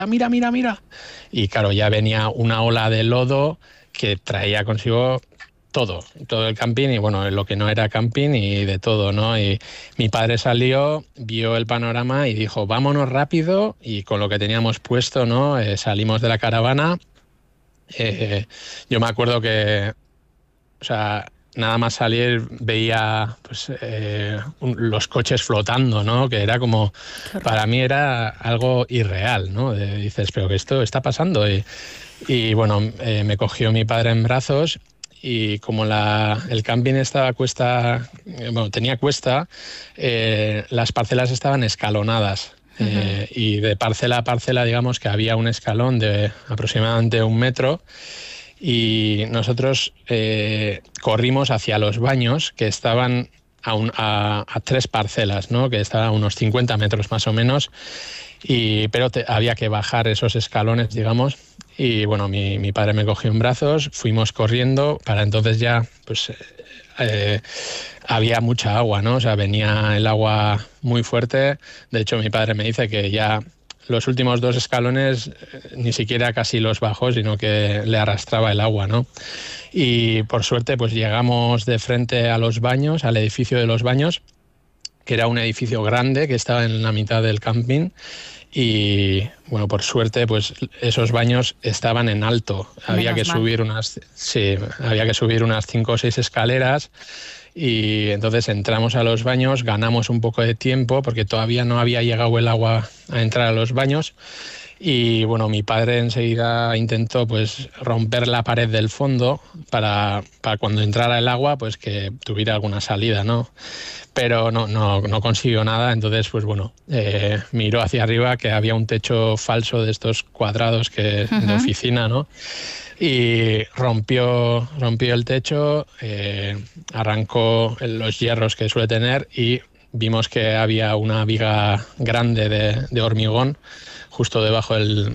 mira, mira, mira. Y claro, ya venía una ola de lodo que traía consigo todo el camping y bueno, lo que no era camping y de todo, ¿no? Y mi padre salió, vio el panorama y dijo, vámonos rápido, y con lo que teníamos puesto, ¿no? Salimos de la caravana. Yo me acuerdo que, o sea, nada más salir veía pues, los coches flotando, ¿no? Que era como, para mí era algo irreal, ¿no? Dices, pero que esto está pasando. Y bueno, me cogió mi padre en brazos y como el camping estaba tenía cuesta, las parcelas estaban escalonadas. Y de parcela a parcela, digamos que había un escalón de aproximadamente 1 metro. Y nosotros corrimos hacia los baños que estaban a 3 parcelas, ¿no? Que estaban a unos 50 metros más o menos, pero había que bajar esos escalones, digamos. Y bueno, mi padre me cogió en brazos, fuimos corriendo. Para entonces ya pues había mucha agua, ¿no? O sea, venía el agua muy fuerte. De hecho, mi padre me dice que ya los últimos 2 escalones ni siquiera casi los bajó, sino que le arrastraba el agua, ¿no? Y por suerte pues llegamos de frente a los baños, al edificio de los baños, que era un edificio grande que estaba en la mitad del camping. Y bueno, por suerte pues esos baños estaban en alto. Había que subir unas 5 o 6 escaleras. Y entonces entramos a los baños, ganamos un poco de tiempo porque todavía no había llegado el agua a entrar a los baños. Y bueno, mi padre enseguida intentó pues romper la pared del fondo para cuando entrara el agua pues que tuviera alguna salida, ¿no? Pero no consiguió nada. Entonces pues bueno, miró hacia arriba, que había un techo falso de estos cuadrados de oficina, ¿no? Y rompió el techo, arrancó los hierros que suele tener y vimos que había una viga grande de hormigón justo debajo de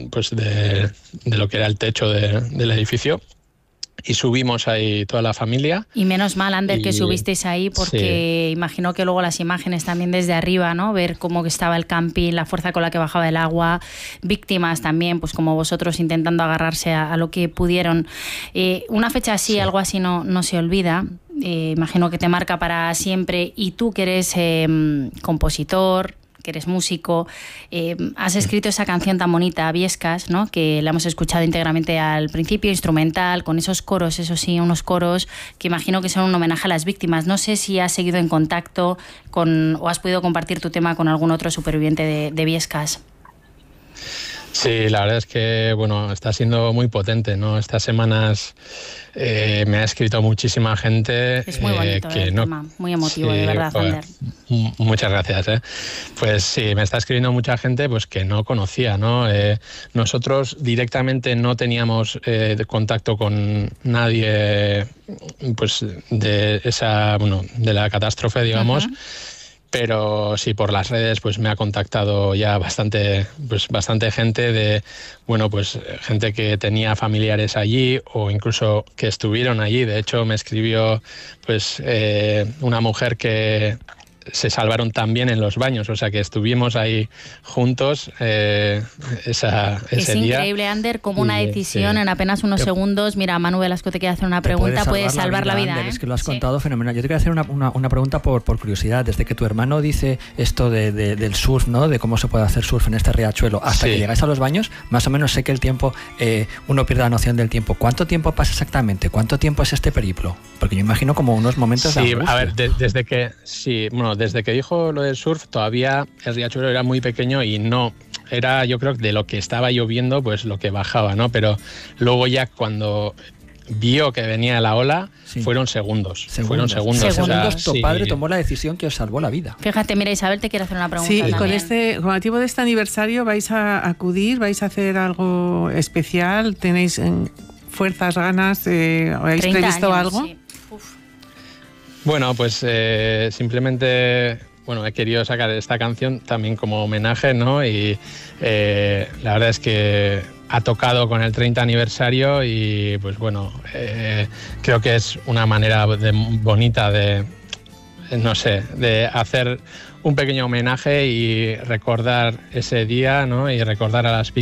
lo que era el techo del edificio. Y subimos ahí toda la familia. Y menos mal, Ander, que subisteis ahí, porque sí, imagino que luego las imágenes también desde arriba, ¿no? Ver cómo estaba el camping, la fuerza con la que bajaba el agua, víctimas también, pues como vosotros intentando agarrarse a lo que pudieron. Una fecha así, sí, algo así no se olvida. Imagino que te marca para siempre. Y tú que eres compositor, que eres músico, has escrito esa canción tan bonita, Viescas, ¿no? Que la hemos escuchado íntegramente al principio, instrumental, con esos coros, eso sí, unos coros que imagino que son un homenaje a las víctimas. No sé si has seguido en contacto o has podido compartir tu tema con algún otro superviviente de Viescas. Sí, la verdad es que bueno, está siendo muy potente, ¿no? Estas semanas me ha escrito muchísima gente. Es muy bonito el tema, muy emotivo, sí, de verdad, Ander. Muchas gracias. Pues sí, me está escribiendo mucha gente pues que no conocía, ¿no? Nosotros directamente no teníamos contacto con nadie pues de la catástrofe, digamos. Pero sí, por las redes pues me ha contactado ya bastante gente gente que tenía familiares allí o incluso que estuvieron allí. De hecho, me escribió pues una mujer que se salvaron también en los baños, o sea que estuvimos ahí juntos ese día. Es increíble, Ander, como una decisión en apenas unos segundos. Mira, Manu Velasco te quiere hacer una pregunta, puede salvar la vida. Ander, es que lo has contado fenomenal. Yo te quiero hacer una pregunta por curiosidad. Desde que tu hermano dice esto del surf, ¿no? De cómo se puede hacer surf en este riachuelo, hasta que llegáis a los baños, más o menos sé que el tiempo, uno pierde la noción del tiempo. ¿Cuánto tiempo pasa exactamente? ¿Cuánto tiempo es este periplo? Porque yo imagino como unos momentos de angustia. A ver, desde que dijo lo del surf, todavía el riachuelo era muy pequeño y no era, yo creo, de lo que estaba lloviendo, pues lo que bajaba, ¿no? Pero luego ya cuando vio que venía la ola, fueron segundos. Fueron segundos. Tu padre tomó la decisión que os salvó la vida. Fíjate, mira, Isabel te quiere hacer una pregunta. Sí, también. Con motivo de este aniversario vais a acudir, vais a hacer algo especial, tenéis fuerzas, ganas, ¿habéis previsto algo? Sí. Bueno, pues simplemente he querido sacar esta canción también como homenaje, ¿no? Y la verdad es que ha tocado con el 30 aniversario y pues creo que es una manera bonita de no sé, de hacer un pequeño homenaje y recordar ese día, ¿no? Y recordar a las